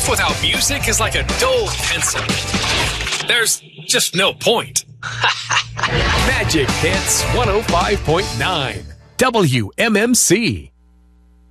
Life without music is like a dull pencil. There's just no point. Magic Hits 105.9 WMMC.